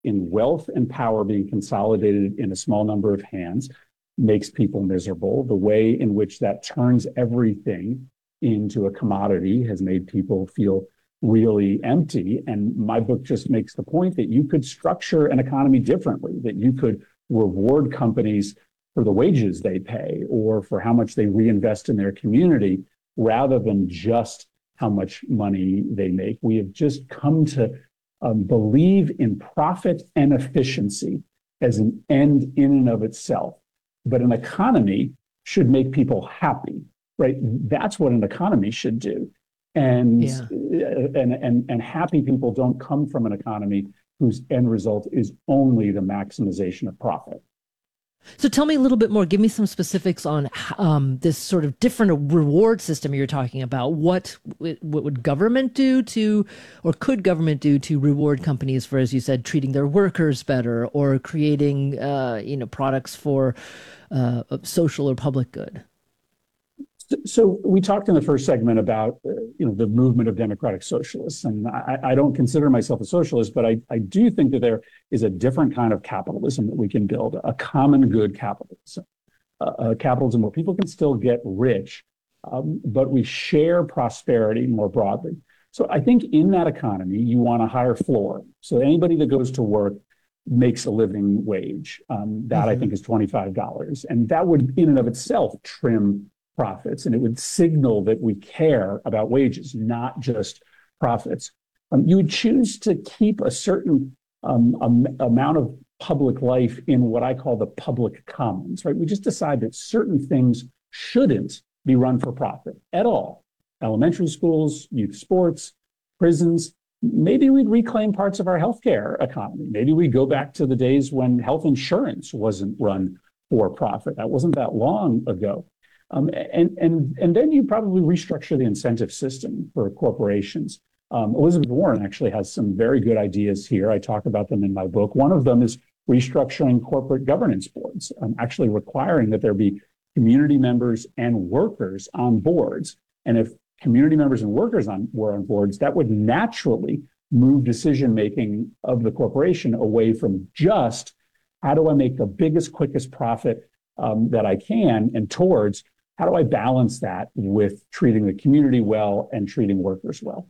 in wealth and power being consolidated in a small number of hands makes people miserable. The way in which that turns everything into a commodity has made people feel really empty. And my book just makes the point that you could structure an economy differently, that you could reward companies for the wages they pay or for how much they reinvest in their community rather than just how much money they make. We have just come to believe in profit and efficiency as an end in and of itself. But an economy should make people happy, right? That's what an economy should do. And, and happy people don't come from an economy whose end result is only the maximization of profit. So tell me a little bit more. Give me some specifics on this sort of different reward system you're talking about. What would government do to, or could government do to reward companies for, as you said, treating their workers better or creating, products for social or public good? So we talked in the first segment about the movement of democratic socialists, and I don't consider myself a socialist, but I do think that there is a different kind of capitalism that we can build, a common good capitalism, a capitalism where people can still get rich, but we share prosperity more broadly. So I think in that economy, you want a higher floor. So anybody that goes to work makes a living wage. That I think is $25, and that would in and of itself trim profits, and it would signal that we care about wages, not just profits. You would choose to keep a certain amount of public life in what I call the public commons, right? We just decide that certain things shouldn't be run for profit at all. Elementary schools, youth sports, prisons. Maybe we'd reclaim parts of our healthcare economy. Maybe we go back to the days when health insurance wasn't run for profit. That wasn't that long ago. And then you probably restructure the incentive system for corporations. Elizabeth Warren actually has some very good ideas here. I talk about them in my book. One of them is restructuring corporate governance boards, actually requiring that there be community members and workers on boards. And if community members and workers were on boards, that would naturally move decision-making of the corporation away from just how do I make the biggest, quickest profit that I can, and towards how do I balance that with treating the community well and treating workers well?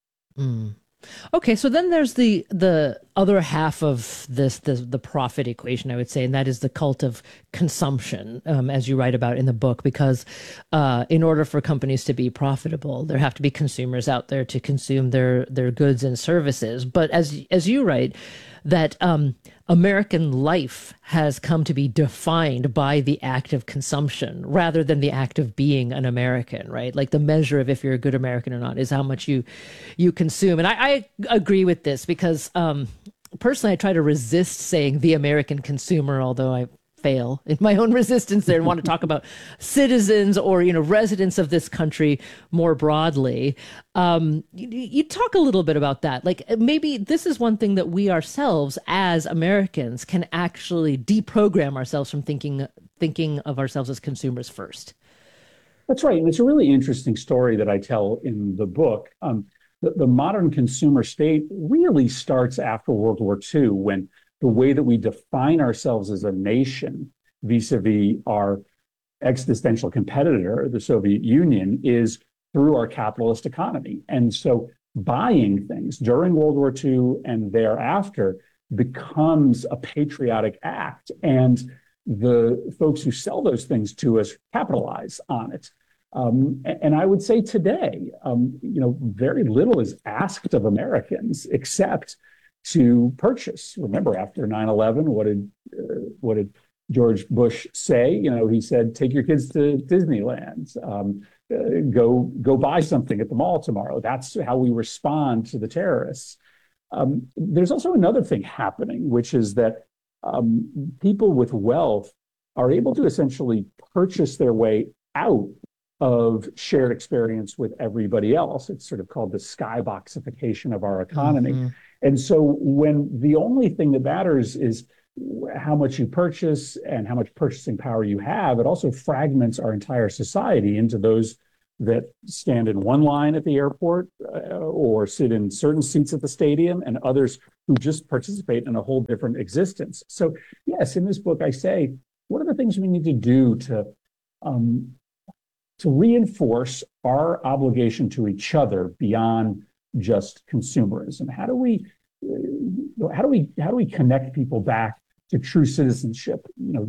Okay, so then there's the other half of the profit equation, I would say, and that is the cult of consumption, as you write about in the book, because in order for companies to be profitable, there have to be consumers out there to consume their goods and services. But as you write, that American life has come to be defined by the act of consumption rather than the act of being an American, right? Like the measure of if you're a good American or not is how much you consume. And I agree with this because personally, I try to resist saying the American consumer, although I fail in my own resistance there and want to talk about citizens or, residents of this country more broadly. You talk a little bit about that. Like maybe this is one thing that we ourselves as Americans can actually deprogram ourselves from thinking of ourselves as consumers first. That's right. And it's a really interesting story that I tell in the book. The modern consumer state really starts after World War II, when the way that we define ourselves as a nation vis-a-vis our existential competitor, the Soviet Union, is through our capitalist economy. And so buying things during World War II and thereafter becomes a patriotic act. And the folks who sell those things to us capitalize on it. And I would say today, very little is asked of Americans except to purchase. Remember, after 9/11, what did George Bush say? He said, "Take your kids to Disneyland. Go buy something at the mall tomorrow." That's how we respond to the terrorists. There's also another thing happening, which is that people with wealth are able to essentially purchase their way out of shared experience with everybody else. It's sort of called the skyboxification of our economy. Mm-hmm. And so when the only thing that matters is how much you purchase and how much purchasing power you have, it also fragments our entire society into those that stand in one line at the airport or sit in certain seats at the stadium, and others who just participate in a whole different existence. So, yes, in this book, I say, what are the things we need to do um, to reinforce our obligation to each other beyond just consumerism? How do we connect people back to true citizenship?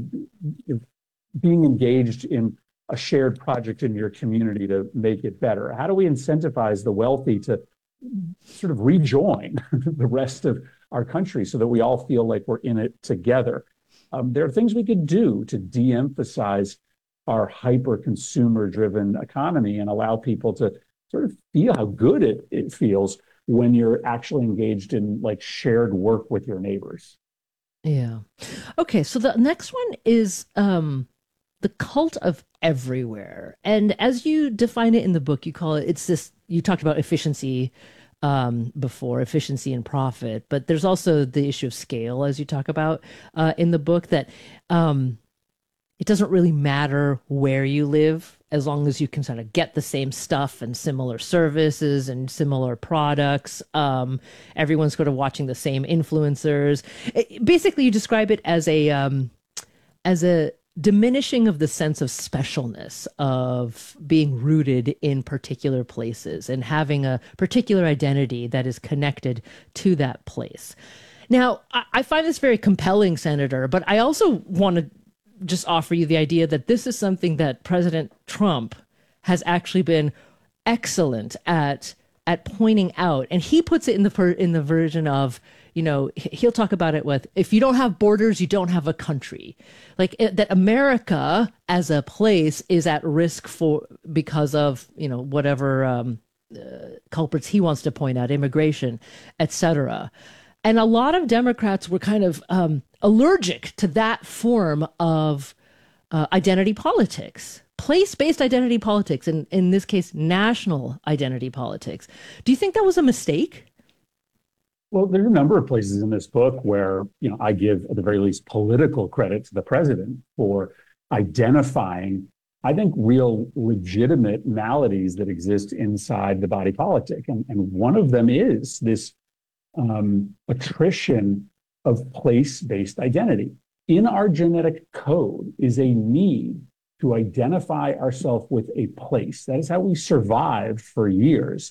Being engaged in a shared project in your community to make it better. How do we incentivize the wealthy to sort of rejoin the rest of our country so that we all feel like we're in it together? There are things we could do to de-emphasize our hyper consumer driven economy and allow people to sort of feel how good it feels when you're actually engaged in like shared work with your neighbors. Yeah. Okay, so the next one is the cult of everywhere. And as you define it in the book, you call it, it's this, you talked about efficiency before, efficiency and profit, but there's also the issue of scale, as you talk about in the book, that it doesn't really matter where you live as long as you can sort of get the same stuff and similar services and similar products. Everyone's sort of watching the same influencers. Basically, you describe it as a diminishing of the sense of specialness of being rooted in particular places and having a particular identity that is connected to that place. Now, I find this very compelling, Senator, but I also want to just offer you the idea that this is something that President Trump has actually been excellent at pointing out, and he puts it in the version of, he'll talk about it with, if you don't have borders, you don't have a country. That America as a place is at risk because of, whatever culprits he wants to point out, immigration, etc. And a lot of Democrats were kind of allergic to that form of identity politics, place-based identity politics, and in this case, national identity politics. Do you think that was a mistake? Well, there are a number of places in this book where, I give at the very least political credit to the president for identifying, I think, real legitimate maladies that exist inside the body politic. And one of them is this attrition of place-based identity. In our genetic code is a need to identify ourselves with a place. That is how we survived for years.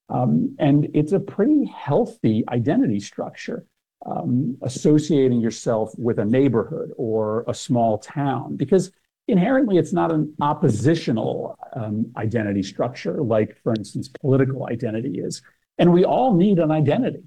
And it's a pretty healthy identity structure, associating yourself with a neighborhood or a small town, because inherently it's not an oppositional identity structure, like, for instance, political identity is. And we all need an identity.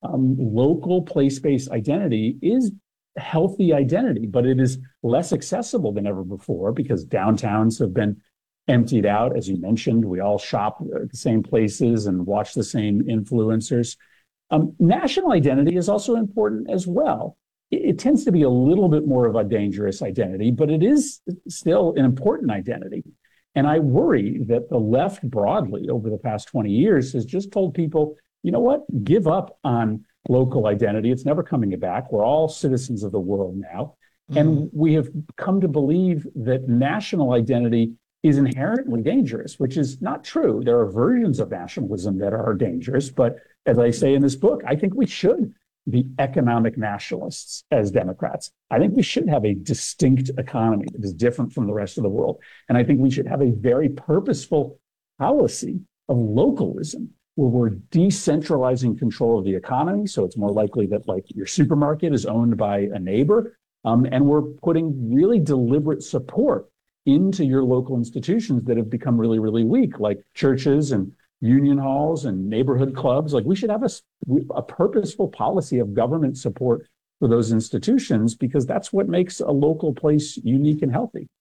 Local place-based identity is healthy identity, but it is less accessible than ever before because downtowns have been emptied out. As you mentioned, we all shop at the same places and watch the same influencers. National identity is also important as well. It tends to be a little bit more of a dangerous identity, but it is still an important identity. And I worry that the left broadly over the past 20 years has just told people, you know what, give up on local identity. It's never coming back. We're all citizens of the world now. And we have come to believe that national identity is inherently dangerous, which is not true. There are versions of nationalism that are dangerous. But as I say in this book, I think we should be economic nationalists as Democrats. I think we should have a distinct economy that is different from the rest of the world. And I think we should have a very purposeful policy of localism, where we're decentralizing control of the economy. So it's more likely that, like, your supermarket is owned by a neighbor. And we're putting really deliberate support into your local institutions that have become really, really weak, like churches and union halls and neighborhood clubs. Like, we should have a purposeful policy of government support for those institutions, because that's what makes a local place unique and healthy.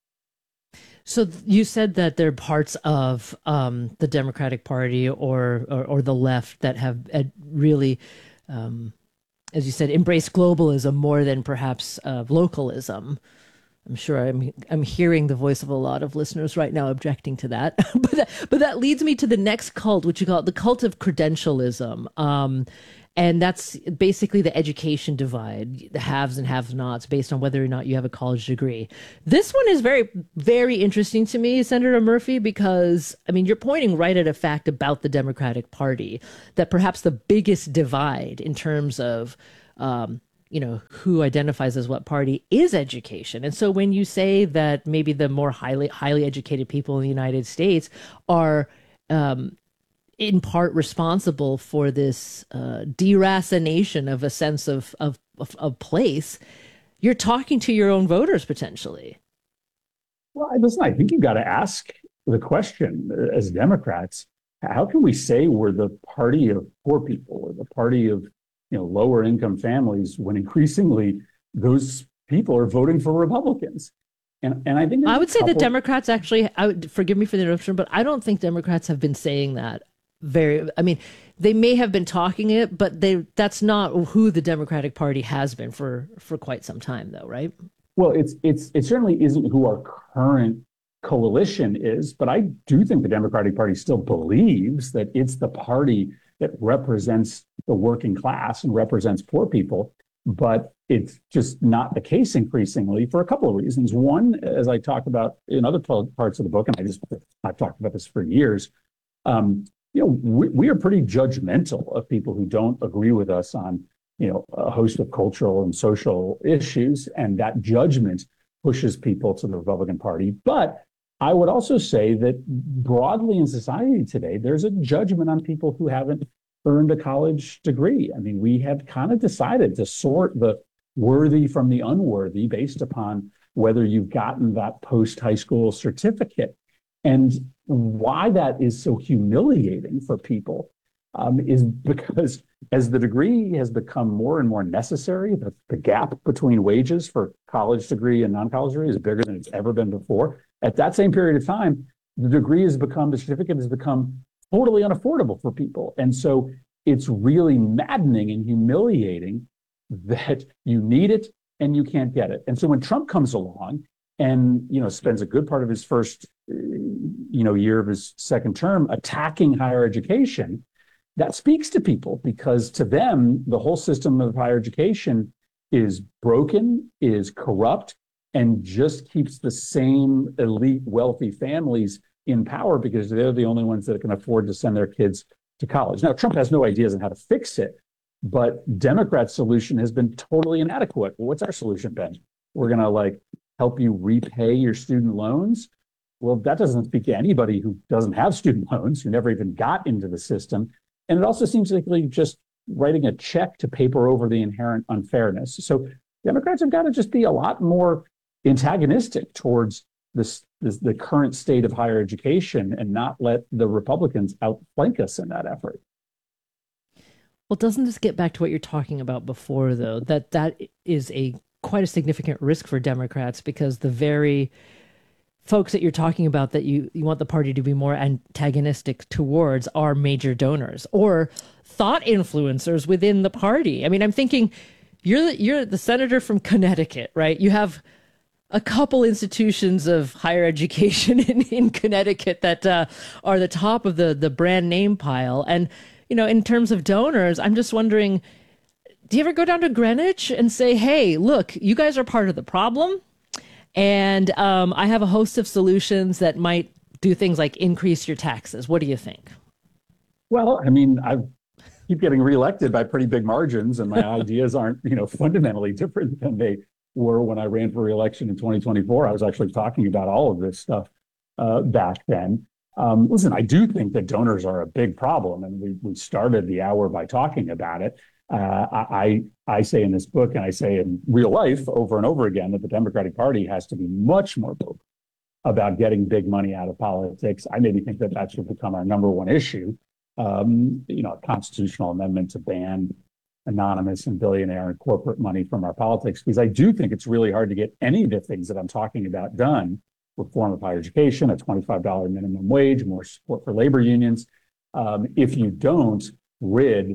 So you said that there are parts of the Democratic Party or the left that have really, as you said, embraced globalism more than perhaps localism. I'm sure I'm hearing the voice of a lot of listeners right now objecting to that. But that leads me to the next cult, which you call it the cult of credentialism. And that's basically the education divide, the haves and have-nots, based on whether or not you have a college degree. This one is very, very interesting to me, Senator Murphy, because, I mean, you're pointing right at a fact about the Democratic Party that perhaps the biggest divide in terms of, who identifies as what party is education. And so when you say that maybe the more highly educated people in the United States are in part responsible for this deracination of a sense of place, you're talking to your own voters potentially. Well, listen, I think you've got to ask the question as Democrats, how can we say we're the party of poor people or the party of lower income families when increasingly those people are voting for Republicans? And I think I would say that Democrats actually, forgive me for the interruption, but I don't think Democrats have been saying that I mean, they may have been talking it, but that's not who the Democratic Party has been for quite some time, though, right? Well, it certainly isn't who our current coalition is, but I do think the Democratic Party still believes that it's the party that represents the working class and represents poor people. But it's just not the case increasingly for a couple of reasons. One, as I talk about in other parts of the book, and I've talked about this for years, we are pretty judgmental of people who don't agree with us on, a host of cultural and social issues. And that judgment pushes people to the Republican Party. But I would also say that broadly in society today, there's a judgment on people who haven't earned a college degree. I mean, we have kind of decided to sort the worthy from the unworthy based upon whether you've gotten that post-high school certificate. And why that is so humiliating for people is because as the degree has become more and more necessary, the gap between wages for college degree and non-college degree is bigger than it's ever been before. At that same period of time, the certificate has become totally unaffordable for people. And so it's really maddening and humiliating that you need it and you can't get it. And so when Trump comes along and spends a good part of his first year of his second term attacking higher education, that speaks to people because to them the whole system of higher education is broken, is corrupt, and just keeps the same elite wealthy families in power because they're the only ones that can afford to send their kids to college. Now, Trump has no ideas on how to fix it, but Democrats' solution has been totally inadequate. Well, what's our solution been? We're going to help you repay your student loans. Well, that doesn't speak to anybody who doesn't have student loans, who never even got into the system. And it also seems like just writing a check to paper over the inherent unfairness. So Democrats have got to just be a lot more antagonistic towards the current state of higher education and not let the Republicans outflank us in that effort. Well, doesn't this get back to what you're talking about before, though, that is quite a significant risk for Democrats because the very folks that you're talking about that you want the party to be more antagonistic towards are major donors or thought influencers within the party. I mean, I'm thinking you're the senator from Connecticut, right? You have a couple institutions of higher education in Connecticut that are the top of the brand name pile. And, in terms of donors, I'm just wondering, do you ever go down to Greenwich and say, hey, look, you guys are part of the problem. And I have a host of solutions that might do things like increase your taxes. What do you think? Well, I mean, I keep getting reelected by pretty big margins, and my ideas aren't, fundamentally different than they were when I ran for reelection in 2024. I was actually talking about all of this stuff back then. Listen, I do think that donors are a big problem, and we started the hour by talking about it. I say in this book, and I say in real life over and over again, that the Democratic Party has to be much more vocal about getting big money out of politics. I maybe think that should become our number one issue. A constitutional amendment to ban anonymous and billionaire and corporate money from our politics, because I do think it's really hard to get any of the things that I'm talking about done. Reform of higher education, a $25 minimum wage, more support for labor unions. If you don't rid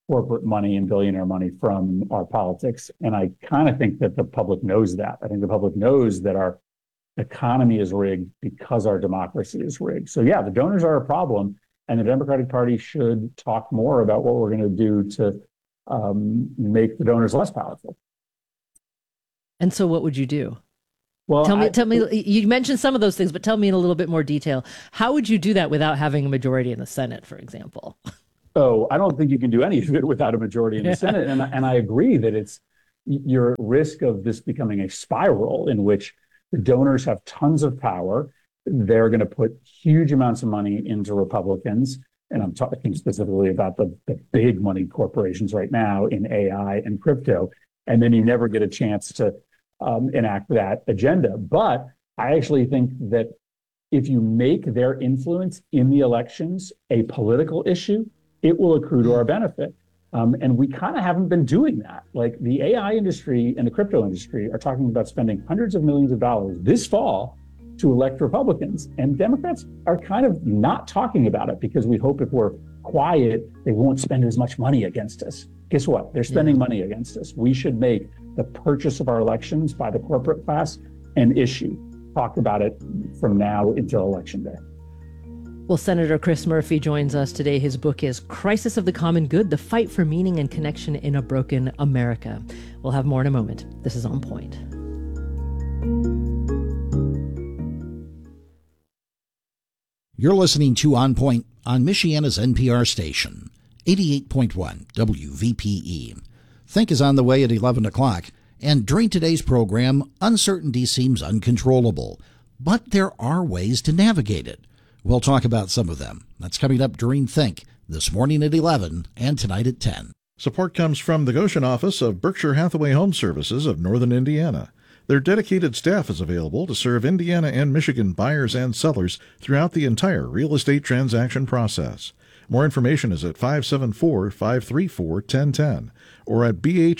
corporate money and billionaire money from our politics. And I kind of think that the public knows that. I think the public knows that our economy is rigged because our democracy is rigged. So yeah, the donors are a problem, and the Democratic Party should talk more about what we're going to do to make the donors less powerful. And so what would you do? Well, tell me, you mentioned some of those things, but tell me in a little bit more detail. How would you do that without having a majority in the Senate, for example? Oh, I don't think you can do any of it without a majority in the Senate. And I agree that you're at risk of this becoming a spiral in which the donors have tons of power. They're going to put huge amounts of money into Republicans. And I'm talking specifically about the big money corporations right now in AI and crypto. And then you never get a chance to enact that agenda. But I actually think that if you make their influence in the elections a political issue, it will accrue to our benefit. And we kind of haven't been doing that. Like the AI industry and the crypto industry are talking about spending hundreds of millions of dollars this fall to elect Republicans. And Democrats are kind of not talking about it because we hope if we're quiet, they won't spend as much money against us. Guess what? They're spending money against us. We should make the purchase of our elections by the corporate class an issue. Talk about it from now until Election Day. Well, Senator Chris Murphy joins us today. His book is Crisis of the Common Good, The Fight for Meaning and Connection in a Broken America. We'll have more in a moment. This is On Point. You're listening to On Point on Michiana's NPR station, 88.1 WVPE. Think is on the way at 11 o'clock, and during today's program, uncertainty seems uncontrollable, but there are ways to navigate it. We'll talk about some of them. That's coming up during Think, this morning at 11 and tonight at 10. Support comes from the Goshen office of Berkshire Hathaway Home Services of Northern Indiana. Their dedicated staff is available to serve Indiana and Michigan buyers and sellers throughout the entire real estate transaction process. More information is at 574-534-1010 or at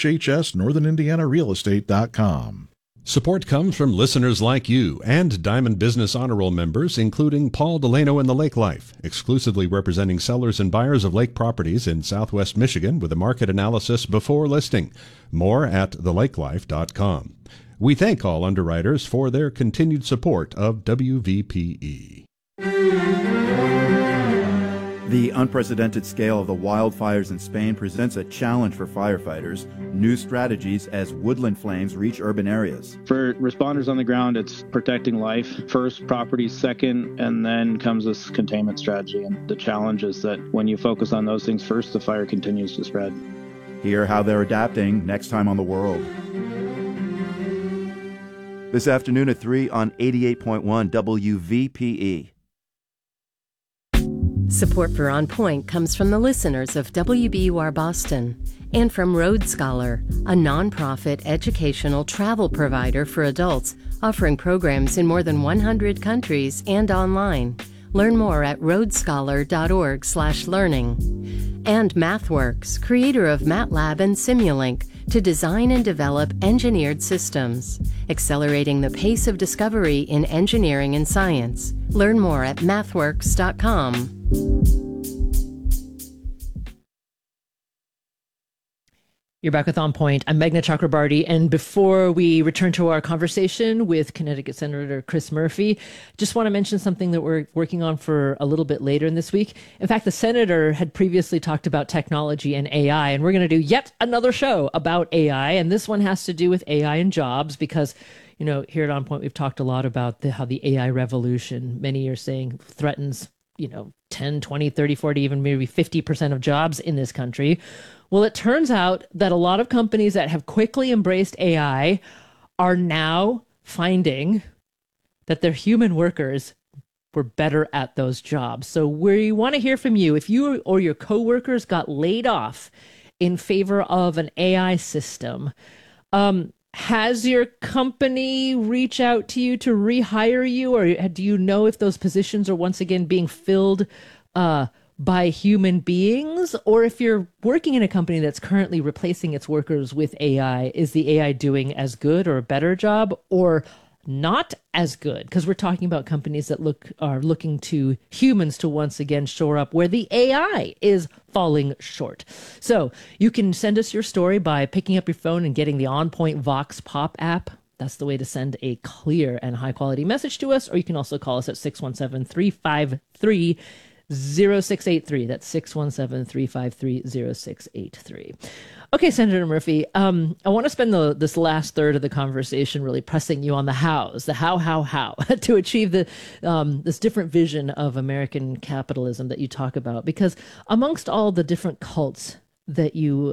bhhsnorthernindianarealestate.com. Support comes from listeners like you and Diamond Business Honor Roll members, including Paul Delano and the Lake Life, exclusively representing sellers and buyers of lake properties in Southwest Michigan with a market analysis before listing. More at thelakelife.com. We thank all underwriters for their continued support of WVPE. The unprecedented scale of the wildfires in Spain presents a challenge for firefighters. New strategies as woodland flames reach urban areas. For responders on the ground, it's protecting life first, property second, and then comes this containment strategy. And the challenge is that when you focus on those things first, the fire continues to spread. Hear how they're adapting next time on The World. This afternoon at 3 on 88.1 WVPE. Support for On Point comes from the listeners of WBUR Boston and from Road Scholar, a nonprofit educational travel provider for adults offering programs in more than 100 countries and online. Learn more at roadscholar.org/learning. And MathWorks, creator of MATLAB and Simulink, to design and develop engineered systems, accelerating the pace of discovery in engineering and science. Learn more at mathworks.com. You're back with On Point. I'm Meghna Chakrabarty, and before we return to our conversation with Connecticut Senator Chris Murphy, just want to mention something that we're working on for a little bit later in this week. In fact, the senator had previously talked about technology and AI, and we're going to do yet another show about AI, and this one has to do with AI and jobs because, you know, here at On Point, we've talked a lot about how the AI revolution, many are saying, threatens 10, 20, 30, 40, even maybe 50% of jobs in this country. Well, it turns out that a lot of companies that have quickly embraced AI are now finding that their human workers were better at those jobs. So we want to hear from you. If you or your coworkers got laid off in favor of an AI system, has your company reach out to you to rehire you, or do you know if those positions are once again being filled by human beings? Or if you're working in a company that's currently replacing its workers with AI, is the AI doing as good or a better job, or not as good, because we're talking about companies that are looking to humans to once again shore up where the AI is falling short. So you can send us your story by picking up your phone and getting the On Point Vox Pop app. That's the way to send a clear and high quality message to us. Or you can also call us at 617-353-0683. That's 617-353-0683. Okay, Senator Murphy, I want to spend this last third of the conversation really pressing you on the how to achieve this different vision of American capitalism that you talk about. Because amongst all the different cults that you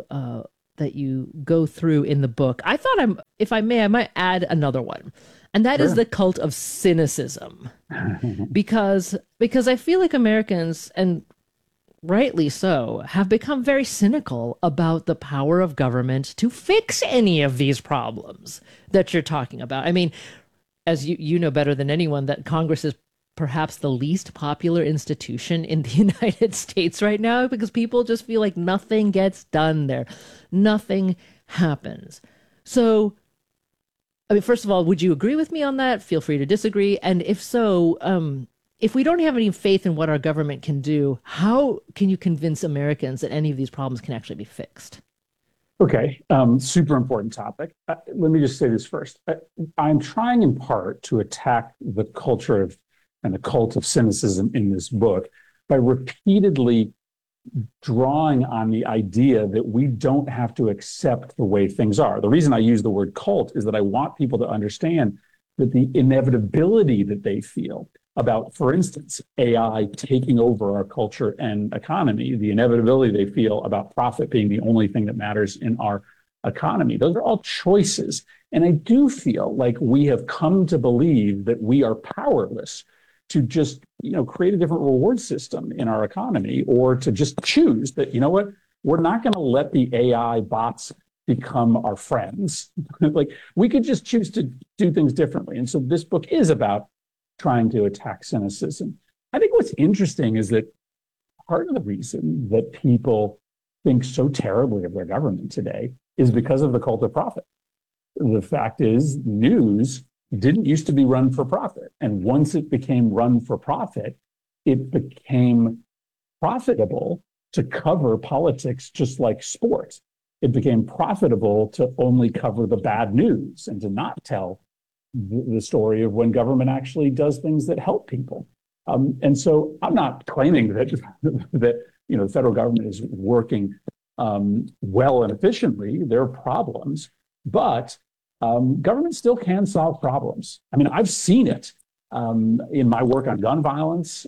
go through in the book, I thought if I might add another one. And that is the cult of cynicism. because I feel like Americans, and rightly so, have become very cynical about the power of government to fix any of these problems that you're talking about. I mean, as you know better than anyone, that Congress is perhaps the least popular institution in the United States right now, because people just feel like nothing gets done there. Nothing happens. So, I mean, first of all, would you agree with me on that? Feel free to disagree. And if so, if we don't have any faith in what our government can do, how can you convince Americans that any of these problems can actually be fixed? Okay, super important topic. Let me just say this first. I'm trying in part to attack the culture and the cult of cynicism in this book by repeatedly drawing on the idea that we don't have to accept the way things are. The reason I use the word cult is that I want people to understand that the inevitability that they feel about, for instance, AI taking over our culture and economy, the inevitability they feel about profit being the only thing that matters in our economy. Those are all choices. And I do feel like we have come to believe that we are powerless to just, create a different reward system in our economy, or to just choose that, we're not going to let the AI bots become our friends. Like, we could just choose to do things differently. And so this book is about trying to attack cynicism. I think what's interesting is that part of the reason that people think so terribly of their government today is because of the cult of profit. The fact is, news didn't used to be run for profit. And once it became run for profit, it became profitable to cover politics just like sports. It became profitable to only cover the bad news and to not tell the story of when government actually does things that help people. And so I'm not claiming that the federal government is working well and efficiently. There are problems, but government still can solve problems. I mean, I've seen it in my work on gun violence.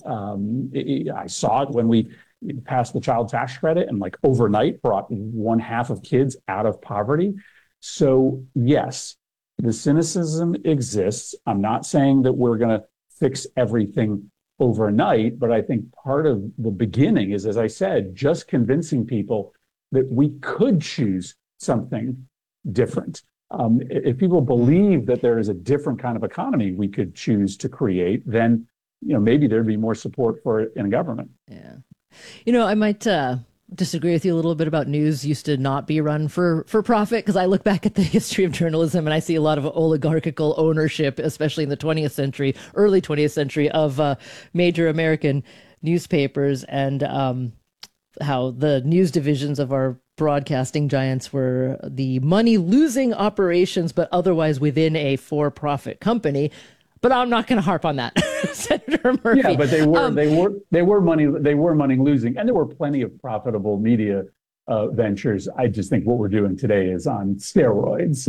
I saw it when we passed the child tax credit and overnight brought 1/2 of kids out of poverty. So yes, the cynicism exists. I'm not saying that we're going to fix everything overnight, but I think part of the beginning is, as I said, just convincing people that we could choose something different. If people believe that there is a different kind of economy we could choose to create, then maybe there'd be more support for it in government. Yeah. I might disagree with you a little bit about news used to not be run for profit, because I look back at the history of journalism and I see a lot of oligarchical ownership, especially in the 20th century, early 20th century, of major American newspapers, and how the news divisions of our broadcasting giants were the money-losing operations, but otherwise within a for-profit company. But I'm not going to harp on that, Senator Murphy. Yeah, but they were money losing, and there were plenty of profitable media ventures. I just think what we're doing today is on steroids,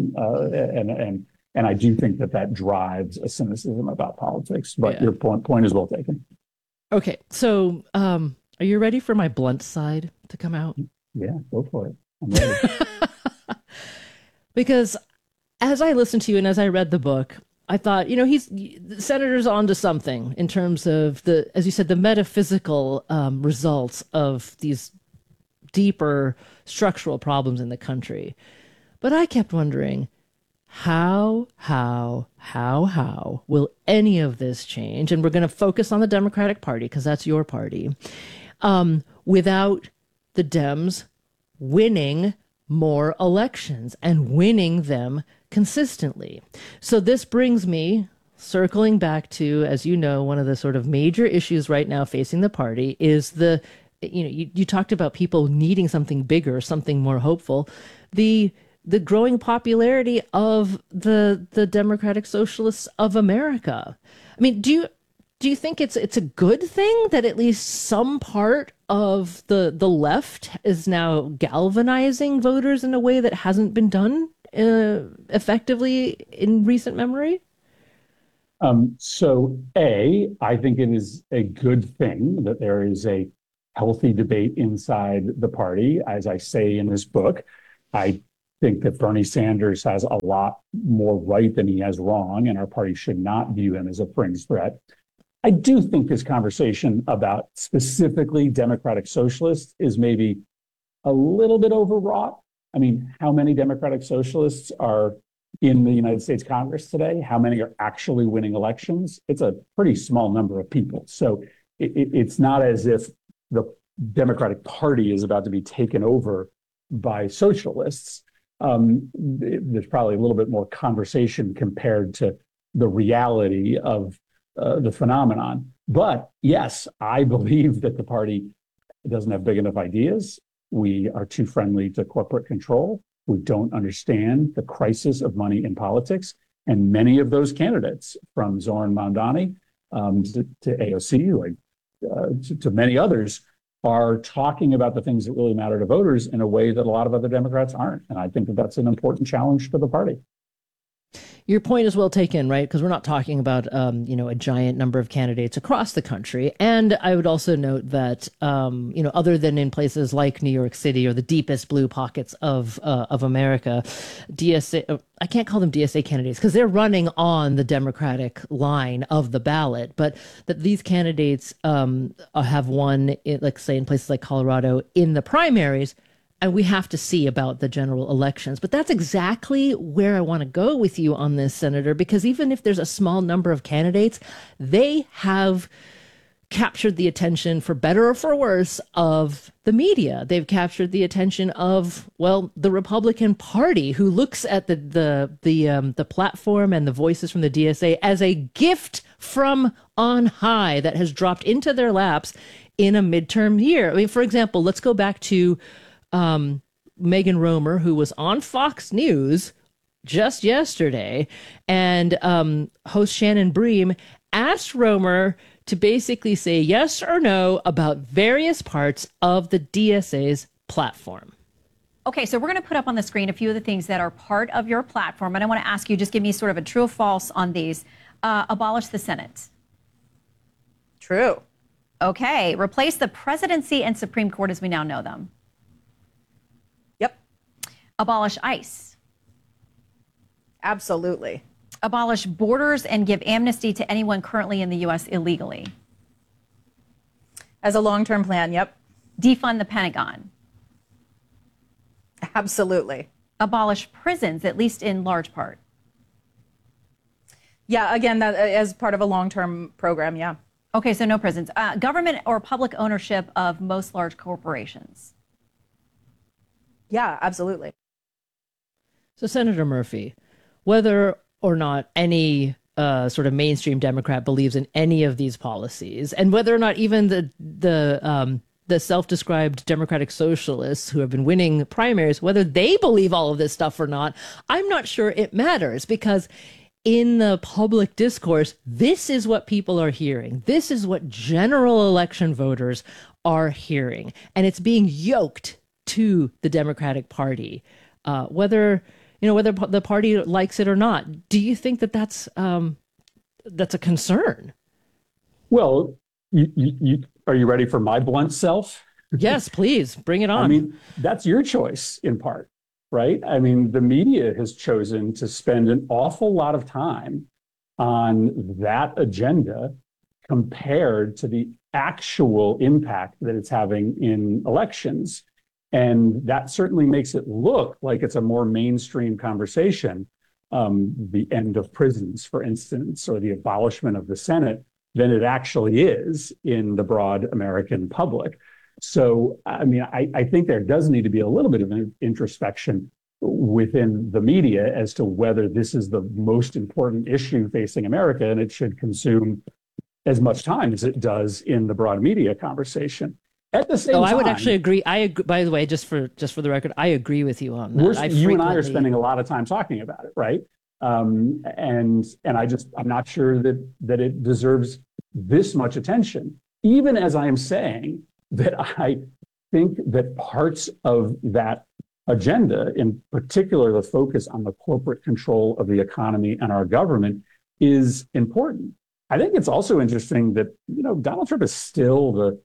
and I do think that drives a cynicism about politics. But your point is well taken. Okay, so are you ready for my blunt side to come out? Yeah, go for it. I'm ready. Because as I listened to you and as I read the book, I thought, the senator's onto something in terms of as you said, the metaphysical results of these deeper structural problems in the country. But I kept wondering, how will any of this change? And we're going to focus on the Democratic Party, because that's your party, without the Dems winning more elections and winning them consistently. So this brings me circling back to, as you know, one of the sort of major issues right now facing the party is you talked about people needing something bigger, something more hopeful. The growing popularity of the Democratic Socialists of America. I mean, do you think it's a good thing that at least some part of the left is now galvanizing voters in a way that hasn't been done effectively in recent memory? I think it is a good thing that there is a healthy debate inside the party. As I say in this book, I think that Bernie Sanders has a lot more right than he has wrong, and our party should not view him as a fringe threat. I do think this conversation about specifically Democratic Socialists is maybe a little bit overwrought. I mean, how many Democratic Socialists are in the United States Congress today? How many are actually winning elections? It's a pretty small number of people. So it's not as if the Democratic Party is about to be taken over by socialists. There's probably a little bit more conversation compared to the reality of the phenomenon. But yes, I believe that the party doesn't have big enough ideas. We are too friendly to corporate control. We don't understand the crisis of money in politics. And many of those candidates, from Zoran Mamdani to AOC, to many others, are talking about the things that really matter to voters in a way that a lot of other Democrats aren't. And I think that that's an important challenge for the party. Your point is well taken, right? Because we're not talking about, a giant number of candidates across the country. And I would also note that, other than in places like New York City or the deepest blue pockets of America, DSA, I can't call them DSA candidates because they're running on the Democratic line of the ballot, but that these candidates have won, like say in places like Colorado, in the primaries. And we have to see about the general elections. But that's exactly where I want to go with you on this, Senator, because even if there's a small number of candidates, they have captured the attention, for better or for worse, of the media. They've captured the attention of, the Republican Party, who looks at the platform and the voices from the DSA as a gift from on high that has dropped into their laps in a midterm year. I mean, for example, let's go back to Megan Romer, who was on Fox News just yesterday, and host Shannon Bream asked Romer to basically say yes or no about various parts of the DSA's platform. Okay, so we're going to put up on the screen a few of the things that are part of your platform, and I want to ask you, just give me sort of a true or false on these. Abolish the Senate. True. Okay, replace the presidency and Supreme Court as we now know them. Abolish ICE. Absolutely. Abolish borders and give amnesty to anyone currently in the U.S. illegally. As a long-term plan, yep. Defund the Pentagon. Absolutely. Abolish prisons, at least in large part. Yeah, again, that as part of a long-term program, yeah. Okay, so no prisons. Government or public ownership of most large corporations. Yeah, absolutely. So, Senator Murphy, whether or not any sort of mainstream Democrat believes in any of these policies, and whether or not even the self-described Democratic Socialists who have been winning primaries, whether they believe all of this stuff or not, I'm not sure it matters, because in the public discourse, this is what people are hearing. This is what general election voters are hearing, and it's being yoked to the Democratic Party, whether the party likes it or not. Do you think that that's a concern? Well, are you ready for my blunt self? Yes, please bring it on. I mean, that's your choice in part, right? I mean, the media has chosen to spend an awful lot of time on that agenda compared to the actual impact that it's having in elections. And that certainly makes it look like it's a more mainstream conversation, the end of prisons, for instance, or the abolishment of the Senate, than it actually is in the broad American public. So, I mean, I think there does need to be a little bit of an introspection within the media as to whether this is the most important issue facing America, and it should consume as much time as it does in the broad media conversation. At the same time, I would actually agree. I agree. By the way, just for the record, I agree with you on that. You and I are spending a lot of time talking about it, right? And I'm not sure that it deserves this much attention, even as I am saying that I think that parts of that agenda, in particular the focus on the corporate control of the economy and our government, is important. I think it's also interesting that, Donald Trump is still the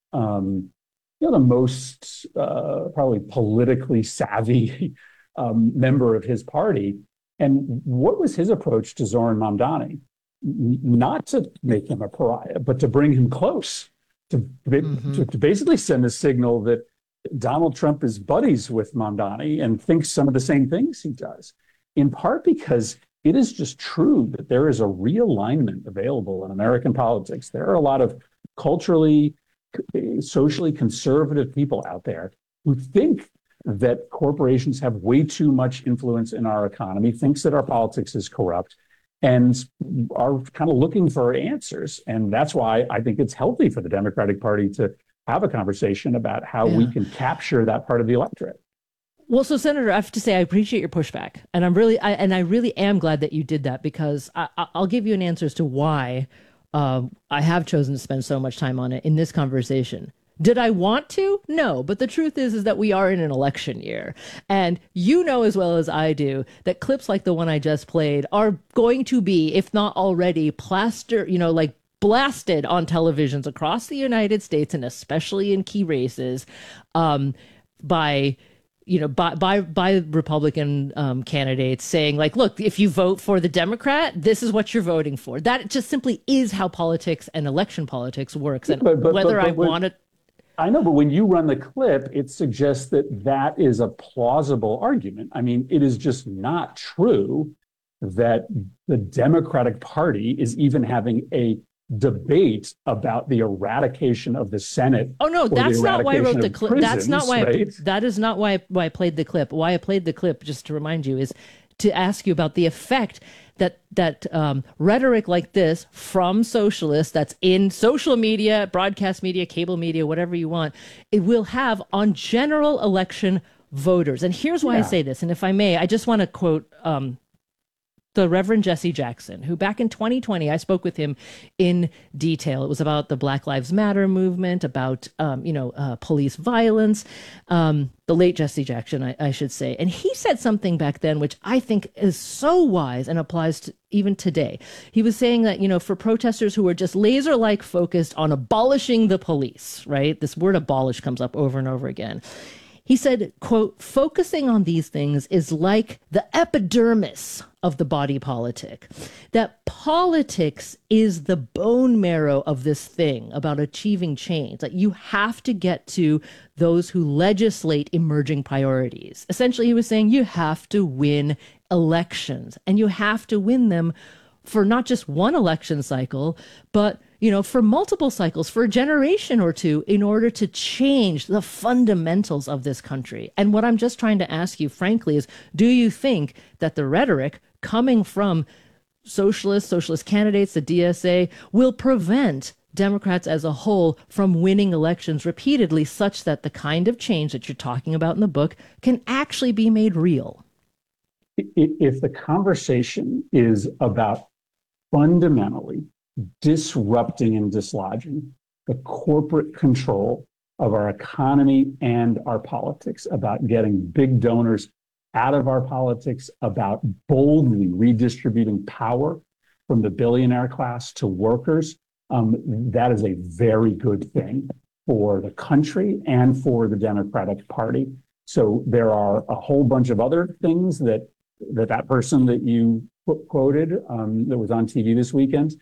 most probably politically savvy member of his party. And what was his approach to Zoran Mamdani? Not to make him a pariah, but to bring him close, to basically send a signal that Donald Trump is buddies with Mamdani and thinks some of the same things he does, in part because it is just true that there is a realignment available in American politics. There are a lot of culturally, socially conservative people out there who think that corporations have way too much influence in our economy, thinks that our politics is corrupt, and are kind of looking for answers. And that's why I think it's healthy for the Democratic Party to have a conversation about how we can capture that part of the electorate. Well, so Senator, I have to say I appreciate your pushback, and I really am glad that you did that, because I'll give you an answer as to why I have chosen to spend so much time on it in this conversation. Did I want to? No, but the truth is that we are in an election year, and you know as well as I do that clips like the one I just played are going to be, if not already, blasted on televisions across the United States, and especially in key races, by Republican candidates saying, like, look, if you vote for the Democrat, this is what you're voting for. That just simply is how politics and election politics works. And I know, but when you run the clip, it suggests that that is a plausible argument. I mean, it is just not true that the Democratic Party is even having a debate about the eradication of the Senate. Oh no, that's not why I wrote the clip. Prisons, that's not why. Right? That is not why I played the clip. Why I played the clip, just to remind you, is to ask you about the effect that rhetoric like this from socialists, that's in social media, broadcast media, cable media, whatever you want, it will have on general election voters. And here's why I say this. And if I may, I just want to quote the Reverend Jesse Jackson, who back in 2020, I spoke with him in detail. It was about the Black Lives Matter movement, about, police violence, the late Jesse Jackson, I should say. And he said something back then, which I think is so wise and applies to even today. He was saying that, for protesters who are just laser-like focused on abolishing the police, right? This word abolish comes up over and over again. He said, quote, focusing on these things is like the epidermis of the body politic. That politics is the bone marrow of this thing about achieving change. That you have to get to those who legislate emerging priorities. Essentially, he was saying you have to win elections, and you have to win them for not just one election cycle, but for multiple cycles, for a generation or two, in order to change the fundamentals of this country. And what I'm just trying to ask you, frankly, is do you think that the rhetoric coming from socialist candidates, the DSA, will prevent Democrats as a whole from winning elections repeatedly, such that the kind of change that you're talking about in the book can actually be made real? If the conversation is about fundamentally disrupting and dislodging the corporate control of our economy and our politics, about getting big donors out of our politics, about boldly redistributing power from the billionaire class to workers, that is a very good thing for the country and for the Democratic Party. So there are a whole bunch of other things that person that you quoted that was on TV this weekend,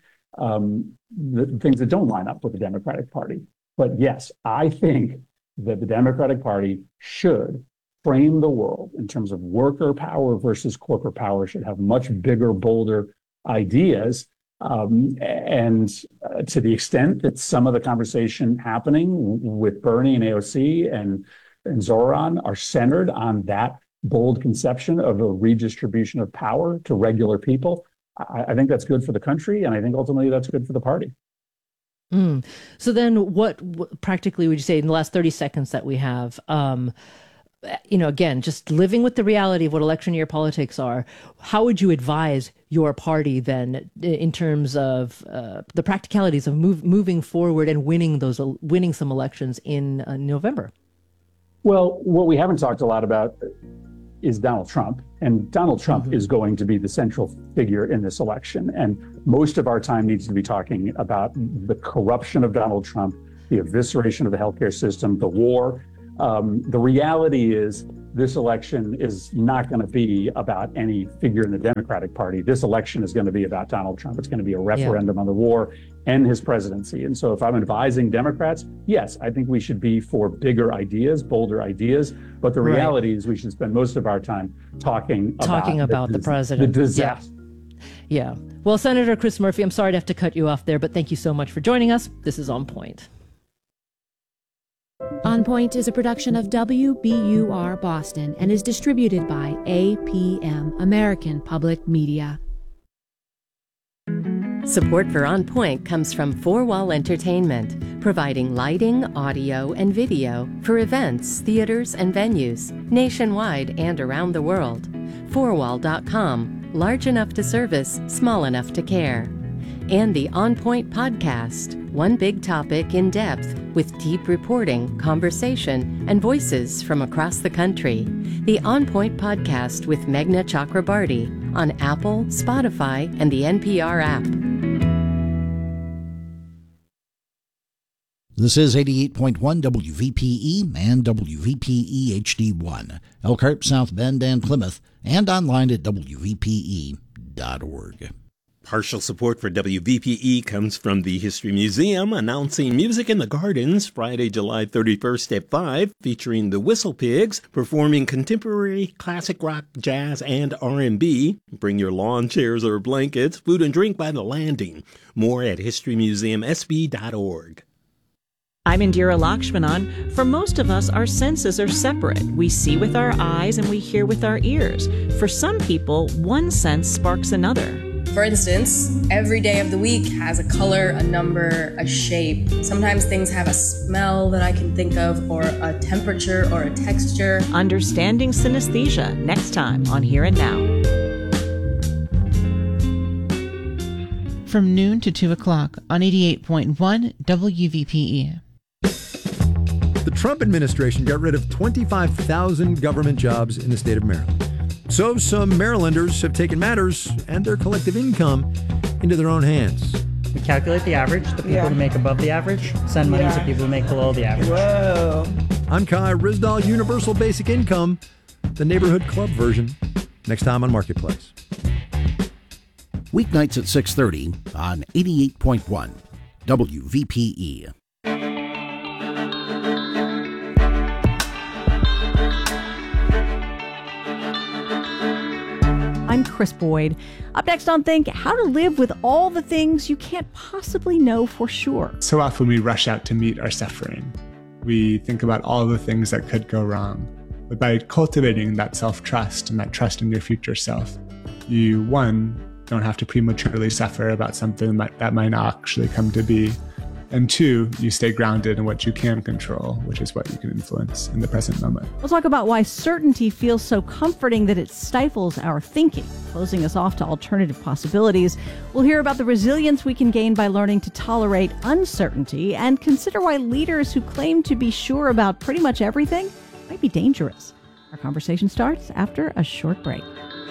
the things that don't line up with the Democratic Party. But yes, I think that the Democratic Party should frame the world in terms of worker power versus corporate power, should have much bigger, bolder ideas And to the extent that some of the conversation happening with Bernie and AOC and Zoran are centered on that bold conception of a redistribution of power to regular people, I think that's good for the country, and I think ultimately that's good for the party. So then what practically would you say in the last 30 seconds that we have, again, just living with the reality of what election year politics are, how would you advise your party then in terms of the practicalities of moving forward and winning some elections in November? Well, what we haven't talked a lot about is Donald Trump. And Donald Trump is going to be the central figure in this election. And most of our time needs to be talking about the corruption of Donald Trump, the evisceration of the healthcare system, the war. The reality is this election is not going to be about any figure in the Democratic Party. This election is going to be about Donald Trump. It's going to be a referendum on the war and his presidency. And so if I'm advising Democrats, yes, I think we should be for bigger ideas, bolder ideas. But the reality is we should spend most of our time talking about the president. The disaster. Yeah. Well, Senator Chris Murphy, I'm sorry to have to cut you off there, but thank you so much for joining us. This is On Point. On Point is a production of WBUR Boston and is distributed by APM, American Public Media. Support for On Point comes from Four Wall Entertainment, providing lighting, audio, and video for events, theaters, and venues nationwide and around the world. Fourwall.com, large enough to service, small enough to care. And the On Point podcast, one big topic in depth with deep reporting, conversation, and voices from across the country. The On Point podcast with Meghna Chakrabarty on Apple, Spotify, and the NPR app. This is 88.1 WVPE and WVPE HD1, Elkhart, South Bend, and Plymouth, and online at WVPE.org. Partial support for WVPE comes from the History Museum, announcing Music in the Gardens Friday, July 31st at 5, featuring the Whistle Pigs, performing contemporary, classic rock, jazz, and R&B. Bring your lawn chairs or blankets, food and drink by the landing. More at historymuseumsb.org. I'm Indira Lakshmanan. For most of us, our senses are separate. We see with our eyes and we hear with our ears. For some people, one sense sparks another. For instance, every day of the week has a color, a number, a shape. Sometimes things have a smell that I can think of, or a temperature, or a texture. Understanding synesthesia, next time on Here and Now. From noon to 2 o'clock on 88.1 WVPE. The Trump administration got rid of 25,000 government jobs in the state of Maryland. So some Marylanders have taken matters and their collective income into their own hands. We calculate the average, the people who make above the average, send money to people who make below the average. Whoa. I'm Kai Rizdal, Universal Basic Income, the neighborhood club version, next time on Marketplace. Weeknights at 6:30 on 88.1 WVPE. I'm Chris Boyd. Up next on Think, how to live with all the things you can't possibly know for sure. So often we rush out to meet our suffering. We think about all the things that could go wrong. But by cultivating that self-trust and that trust in your future self, you, one, don't have to prematurely suffer about something that might not actually come to be. And two, you stay grounded in what you can control, which is what you can influence in the present moment. We'll talk about why certainty feels so comforting that it stifles our thinking, closing us off to alternative possibilities. We'll hear about the resilience we can gain by learning to tolerate uncertainty and consider why leaders who claim to be sure about pretty much everything might be dangerous. Our conversation starts after a short break.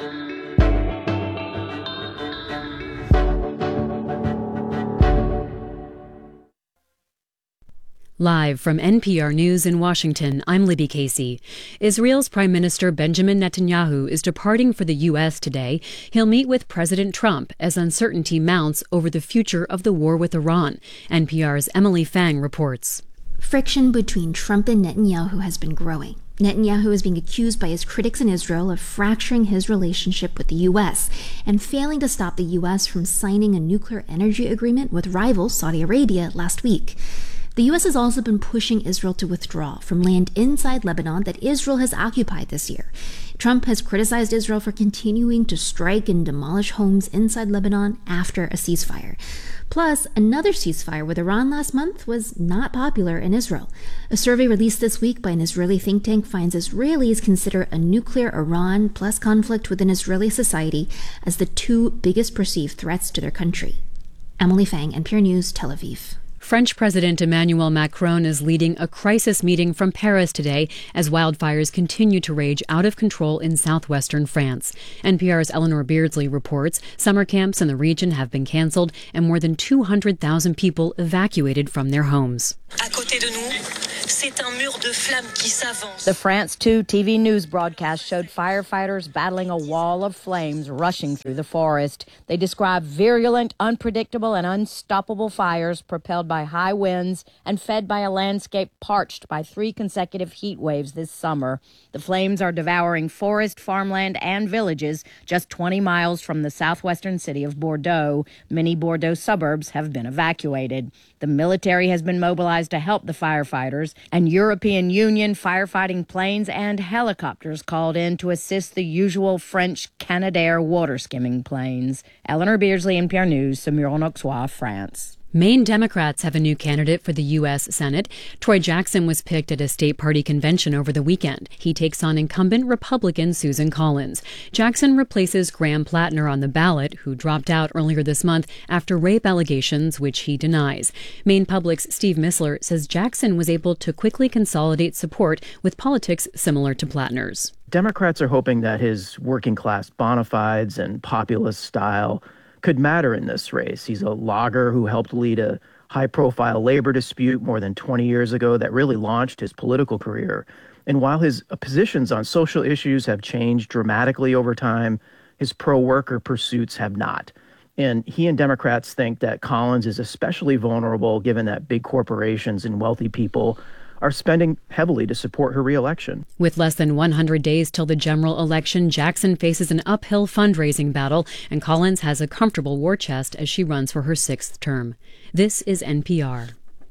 Live from NPR News in Washington, I'm Libby Casey. Israel's Prime Minister Benjamin Netanyahu is departing for the U.S. today. He'll meet with President Trump as uncertainty mounts over the future of the war with Iran. NPR's Emily Fang reports. Friction between Trump and Netanyahu has been growing. Netanyahu is being accused by his critics in Israel of fracturing his relationship with the U.S. and failing to stop the U.S. from signing a nuclear energy agreement with rival Saudi Arabia last week. The U.S. has also been pushing Israel to withdraw from land inside Lebanon that Israel has occupied this year. Trump has criticized Israel for continuing to strike and demolish homes inside Lebanon after a ceasefire. Plus, another ceasefire with Iran last month was not popular in Israel. A survey released this week by an Israeli think tank finds Israelis consider a nuclear Iran plus conflict within Israeli society as the two biggest perceived threats to their country. Emily Fang, NPR News, Tel Aviv. French President Emmanuel Macron is leading a crisis meeting from Paris today as wildfires continue to rage out of control in southwestern France. NPR's Eleanor Beardsley reports summer camps in the region have been canceled and more than 200,000 people evacuated from their homes. The France 2 TV news broadcast showed firefighters battling a wall of flames rushing through the forest. They described virulent, unpredictable, and unstoppable fires propelled by high winds and fed by a landscape parched by 3 consecutive heat waves this summer. The flames are devouring forest, farmland, and villages just 20 miles from the southwestern city of Bordeaux. Many Bordeaux suburbs have been evacuated. The military has been mobilized to help the firefighters, and European Union firefighting planes and helicopters called in to assist the usual French Canadair water skimming planes. Eleanor Beardsley, NPR News, Saumur-en-Auxois, France. Maine Democrats have a new candidate for the U.S. Senate. Troy Jackson was picked at a state party convention over the weekend. He takes on incumbent Republican Susan Collins. Jackson replaces Graham Plattner on the ballot, who dropped out earlier this month after rape allegations, which he denies. Maine Public's Steve Missler says Jackson was able to quickly consolidate support with politics similar to Plattner's. Democrats are hoping that his working-class bona fides and populist style could matter in this race. He's a logger who helped lead a high-profile labor dispute more than 20 years ago that really launched his political career. And while his positions on social issues have changed dramatically over time, his pro-worker pursuits have not. And he and Democrats think that Collins is especially vulnerable given that big corporations and wealthy people are spending heavily to support her reelection. With less than 100 days till the general election, Jackson faces an uphill fundraising battle, and Collins has a comfortable war chest as she runs for her 6th term. This is NPR.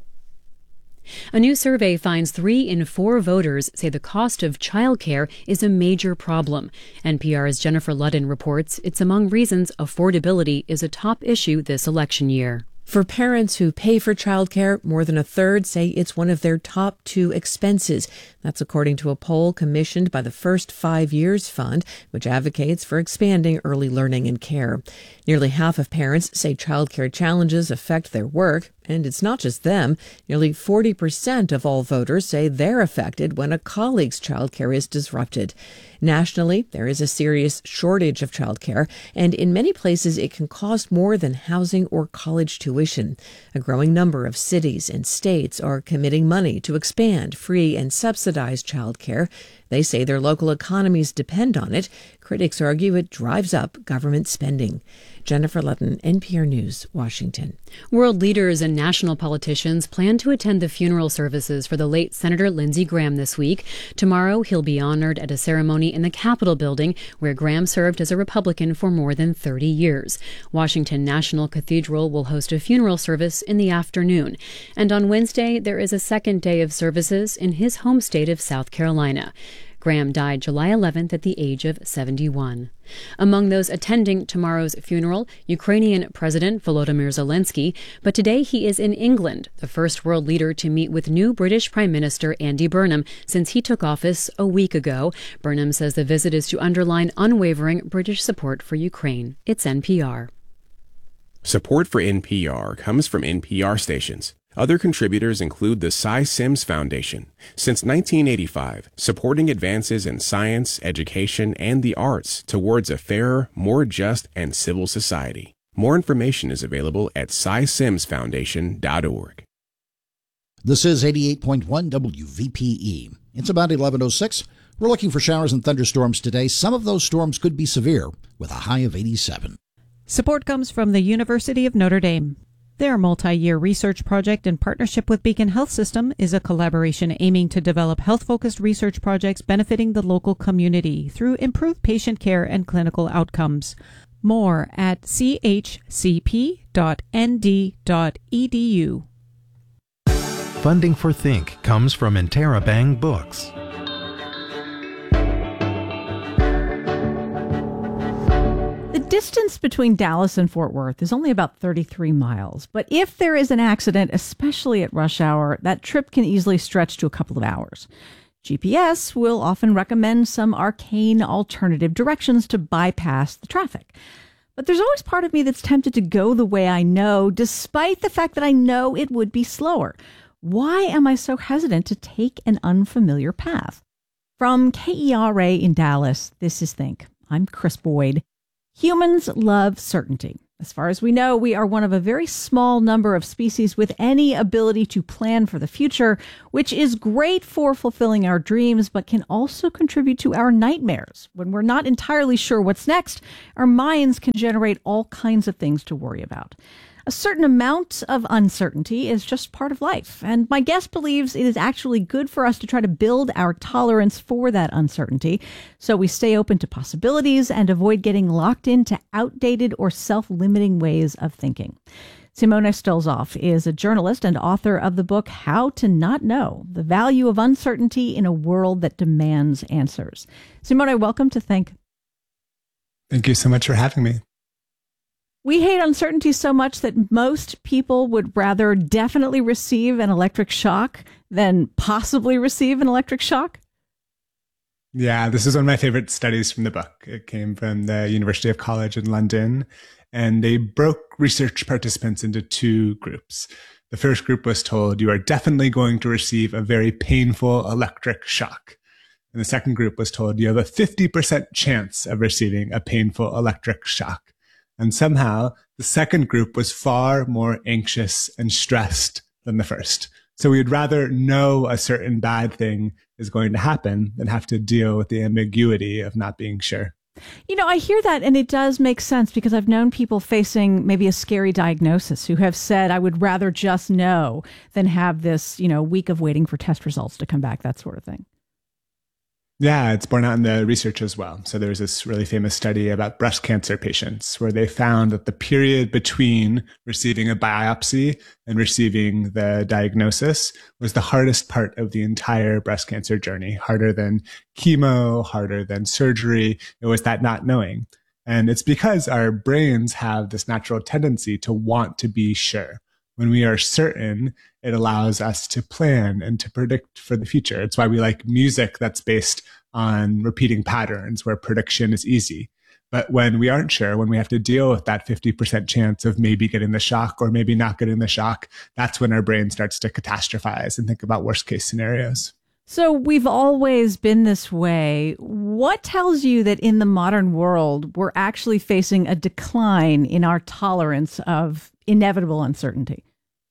A new survey finds 3 in 4 voters say the cost of childcare is a major problem. NPR's Jennifer Ludden reports it's among reasons affordability is a top issue this election year. For parents who pay for childcare, more than a third say it's one of their top 2 expenses. That's according to a poll commissioned by the First 5 Years Fund, which advocates for expanding early learning and care. Nearly half of parents say childcare challenges affect their work, and it's not just them. Nearly 40% of all voters say they're affected when a colleague's childcare is disrupted. Nationally, there is a serious shortage of childcare, and in many places it can cost more than housing or college tuition. A growing number of cities and states are committing money to expand free and subsidized childcare. They say their local economies depend on it. Critics argue it drives up government spending. Jennifer Ludden, NPR News, Washington. World leaders and national politicians plan to attend the funeral services for the late Senator Lindsey Graham this week. Tomorrow, he'll be honored at a ceremony in the Capitol building, where Graham served as a Republican for more than 30 years. Washington National Cathedral will host a funeral service in the afternoon. And on Wednesday, there is a second day of services in his home state of South Carolina. Graham died July 11th at the age of 71. Among those attending tomorrow's funeral, Ukrainian President Volodymyr Zelensky, but today he is in England, the first world leader to meet with new British Prime Minister Andy Burnham since he took office a week ago. Burnham says the visit is to underline unwavering British support for Ukraine. It's NPR. Support for NPR comes from NPR stations. Other contributors include the Cy Sims Foundation. Since 1985, supporting advances in science, education, and the arts towards a fairer, more just, and civil society. More information is available at cysimsfoundation.org. This is 88.1 WVPE. It's about 11:06. We're looking for showers and thunderstorms today. Some of those storms could be severe, with a high of 87. Support comes from the University of Notre Dame. Their multi-year research project in partnership with Beacon Health System is a collaboration aiming to develop health-focused research projects benefiting the local community through improved patient care and clinical outcomes. More at chcp.nd.edu. Funding for Think comes from Interabang Books. The distance between Dallas and Fort Worth is only about 33 miles, but if there is an accident, especially at rush hour, that trip can easily stretch to a couple of hours. GPS will often recommend some arcane alternative directions to bypass the traffic. But there's always part of me that's tempted to go the way I know, despite the fact that I know it would be slower. Why am I so hesitant to take an unfamiliar path? From KERA in Dallas, this is Think. I'm Chris Boyd. Humans love certainty. As far as we know, we are one of a very small number of species with any ability to plan for the future, which is great for fulfilling our dreams, but can also contribute to our nightmares. When we're not entirely sure what's next, our minds can generate all kinds of things to worry about. A certain amount of uncertainty is just part of life, and my guest believes it is actually good for us to try to build our tolerance for that uncertainty so we stay open to possibilities and avoid getting locked into outdated or self-limiting ways of thinking. Simone Stolzoff is a journalist and author of the book How to Not Know: The Value of Uncertainty in a World That Demands Answers. Simone, welcome to Think. Thank you so much for having me. We hate uncertainty so much that most people would rather definitely receive an electric shock than possibly receive an electric shock. Yeah, this is one of my favorite studies from the book. It came from the University of College in London, and they broke research participants into two groups. The first group was told, you are definitely going to receive a very painful electric shock. And the second group was told, you have a 50% chance of receiving a painful electric shock. And somehow the second group was far more anxious and stressed than the first. So we'd rather know a certain bad thing is going to happen than have to deal with the ambiguity of not being sure. You know, I hear that, and it does make sense because I've known people facing maybe a scary diagnosis who have said, I would rather just know than have this, week of waiting for test results to come back, that sort of thing. Yeah, it's borne out in the research as well. So there's this really famous study about breast cancer patients where they found that the period between receiving a biopsy and receiving the diagnosis was the hardest part of the entire breast cancer journey, harder than chemo, harder than surgery. It was that not knowing. And it's because our brains have this natural tendency to want to be sure. When we are certain, it allows us to plan and to predict for the future. It's why we like music that's based on repeating patterns where prediction is easy. But when we aren't sure, when we have to deal with that 50% chance of maybe getting the shock or maybe not getting the shock, that's when our brain starts to catastrophize and think about worst case scenarios. So we've always been this way. What tells you that in the modern world, we're actually facing a decline in our tolerance of inevitable uncertainty?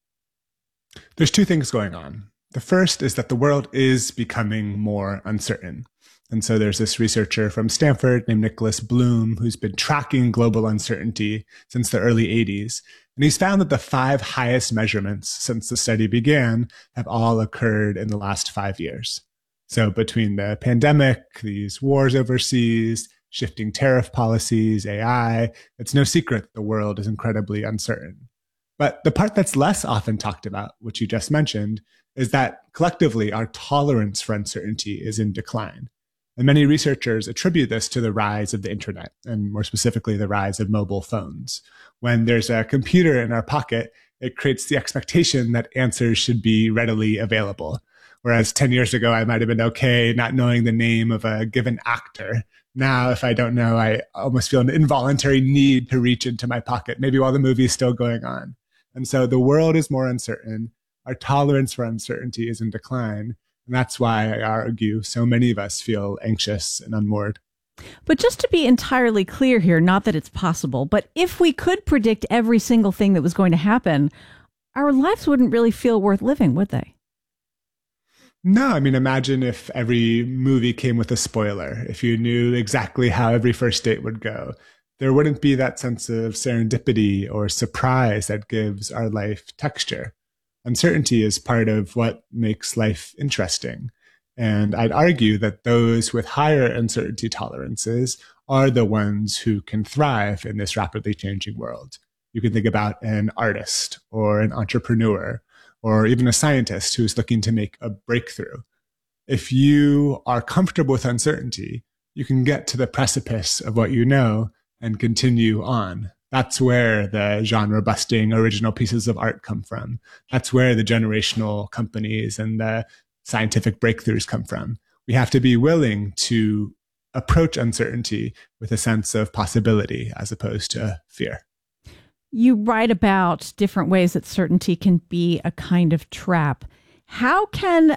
There's two things going on. The first is that the world is becoming more uncertain. And so there's this researcher from Stanford named Nicholas Bloom who's been tracking global uncertainty since the early 80s. And he's found that the 5 highest measurements since the study began have all occurred in the last 5 years. So between the pandemic, these wars overseas, shifting tariff policies, AI, it's no secret the world is incredibly uncertain. But the part that's less often talked about, which you just mentioned, is that collectively our tolerance for uncertainty is in decline. And many researchers attribute this to the rise of the internet, and more specifically, the rise of mobile phones. When there's a computer in our pocket, it creates the expectation that answers should be readily available. Whereas 10 years ago, I might have been okay not knowing the name of a given actor. Now, if I don't know, I almost feel an involuntary need to reach into my pocket, maybe while the movie is still going on. And so the world is more uncertain. Our tolerance for uncertainty is in decline. And that's why I argue so many of us feel anxious and unmoored. But just to be entirely clear here, not that it's possible, but if we could predict every single thing that was going to happen, our lives wouldn't really feel worth living, would they? No, I mean, imagine if every movie came with a spoiler, if you knew exactly how every first date would go. There wouldn't be that sense of serendipity or surprise that gives our life texture. Uncertainty is part of what makes life interesting. And I'd argue that those with higher uncertainty tolerances are the ones who can thrive in this rapidly changing world. You can think about an artist or an entrepreneur or even a scientist who's looking to make a breakthrough. If you are comfortable with uncertainty, you can get to the precipice of what you know and continue on. That's where the genre-busting original pieces of art come from. That's where the generational companies and the scientific breakthroughs come from. We have to be willing to approach uncertainty with a sense of possibility as opposed to fear. You write about different ways that certainty can be a kind of trap. How can,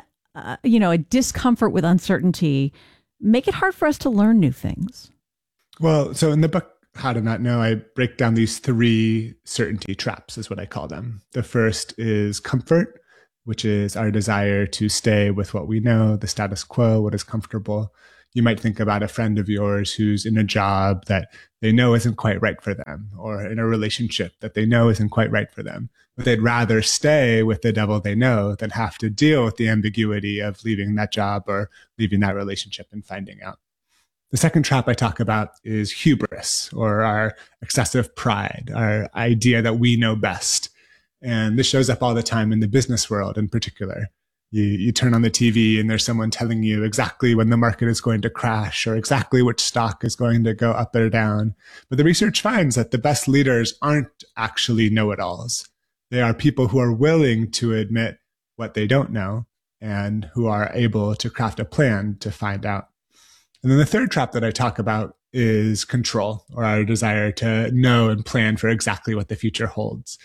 a discomfort with uncertainty make it hard for us to learn new things? Well, so in the book, How to Not Know, I break down these 3 certainty traps, is what I call them. The first is comfort, which is our desire to stay with what we know, the status quo, what is comfortable. You might think about a friend of yours who's in a job that they know isn't quite right for them, or in a relationship that they know isn't quite right for them. But they'd rather stay with the devil they know than have to deal with the ambiguity of leaving that job or leaving that relationship and finding out. The second trap I talk about is hubris, or our excessive pride, our idea that we know best. And this shows up all the time in the business world in particular. You turn on the TV and there's someone telling you exactly when the market is going to crash or exactly which stock is going to go up or down. But the research finds that the best leaders aren't actually know-it-alls. They are people who are willing to admit what they don't know and who are able to craft a plan to find out. And then the third trap that I talk about is control, or our desire to know and plan for exactly what the future holds.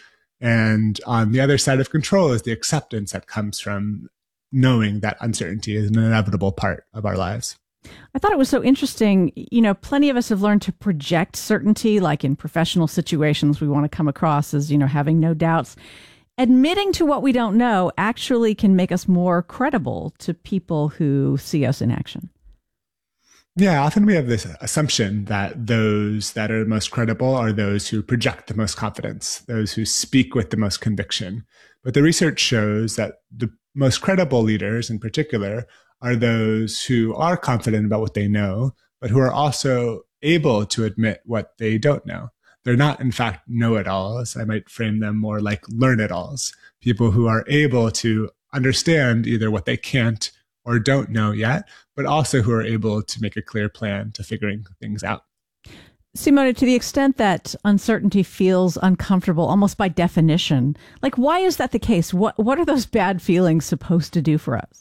And on the other side of control is the acceptance that comes from knowing that uncertainty is an inevitable part of our lives. I thought it was so interesting. Plenty of us have learned to project certainty, like in professional situations, we want to come across as, having no doubts. Admitting to what we don't know actually can make us more credible to people who see us in action. Yeah, often we have this assumption that those that are most credible are those who project the most confidence, those who speak with the most conviction. But the research shows that the most credible leaders in particular are those who are confident about what they know, but who are also able to admit what they don't know. They're not, in fact, know-it-alls. I might frame them more like learn-it-alls, people who are able to understand either what they can't or don't know yet, but also who are able to make a clear plan to figuring things out. Simone, to the extent that uncertainty feels uncomfortable almost by definition, why is that the case? What are those bad feelings supposed to do for us?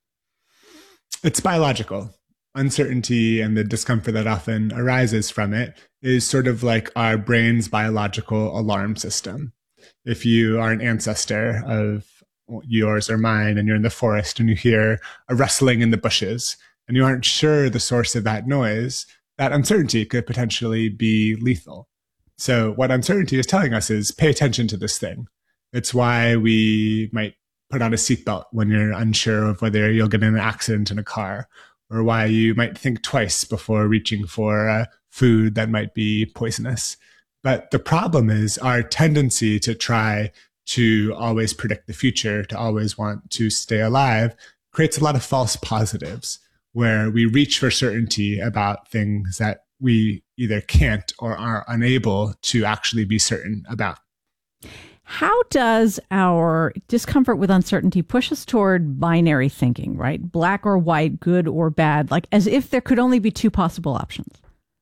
It's biological. Uncertainty and the discomfort that often arises from it is sort of like our brain's biological alarm system. If you are an ancestor of yours or mine and you're in the forest and you hear a rustling in the bushes and you aren't sure the source of that noise, that uncertainty could potentially be lethal. So what uncertainty is telling us is pay attention to this thing. It's why we might put on a seatbelt when you're unsure of whether you'll get in an accident in a car, or why you might think twice before reaching for food that might be poisonous. But the problem is our tendency to try to always predict the future, to always want to stay alive, creates a lot of false positives where we reach for certainty about things that we either can't or are unable to actually be certain about. How does our discomfort with uncertainty push us toward binary thinking, right? Black or white, good or bad, as if there could only be 2 possible options?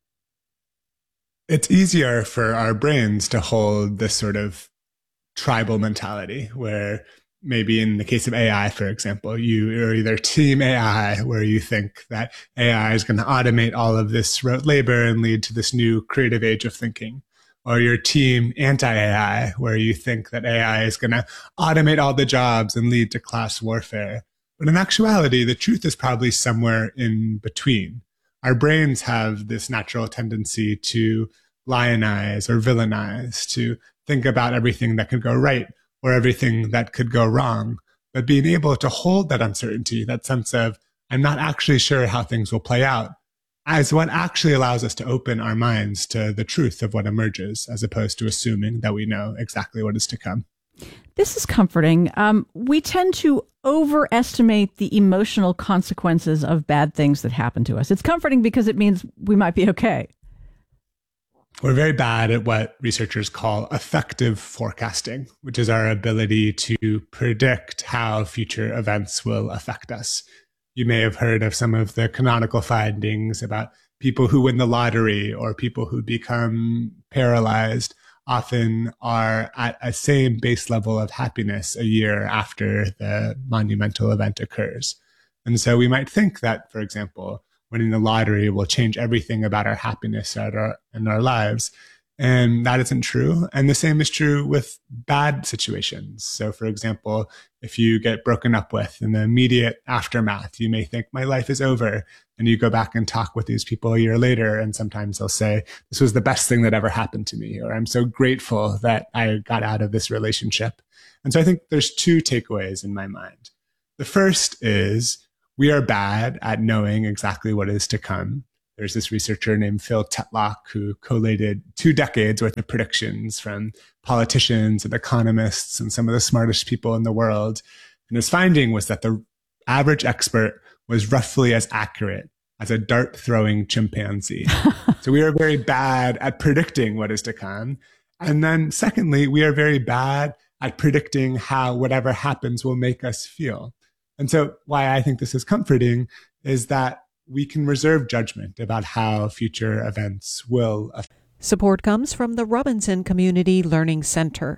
It's easier for our brains to hold this sort of tribal mentality where maybe in the case of AI, for example, you're either team AI, where you think that AI is going to automate all of this rote labor and lead to this new creative age of thinking, or you're team anti-AI, where you think that AI is going to automate all the jobs and lead to class warfare. But in actuality, the truth is probably somewhere in between. Our brains have this natural tendency to lionize or villainize, to think about everything that could go right or everything that could go wrong. But being able to hold that uncertainty, that sense of, I'm not actually sure how things will play out, as what actually allows us to open our minds to the truth of what emerges, as opposed to assuming that we know exactly what is to come. This is comforting. We tend to overestimate the emotional consequences of bad things that happen to us. It's comforting because it means we might be okay. We're very bad at what researchers call affective forecasting, which is our ability to predict how future events will affect us. You may have heard of some of the canonical findings about people who win the lottery or people who become paralyzed often are at a same base level of happiness a year after the monumental event occurs. And so we might think that, for example, winning the lottery will change everything about our happiness and our lives. And that isn't true. And the same is true with bad situations. So, for example, if you get broken up with in the immediate aftermath, you may think my life is over. And you go back and talk with these people a year later, and sometimes they'll say, this was the best thing that ever happened to me, or I'm so grateful that I got out of this relationship. And so I think there's two takeaways in my mind. The first is we are bad at knowing exactly what is to come. There's this researcher named Phil Tetlock who collated 2 decades worth of predictions from politicians and economists and some of the smartest people in the world. And his finding was that the average expert was roughly as accurate as a dart-throwing chimpanzee. So we are very bad at predicting what is to come. And then secondly, we are very bad at predicting how whatever happens will make us feel. And so why I think this is comforting is that we can reserve judgment about how future events will affect. Support comes from the Robinson Community Learning Center.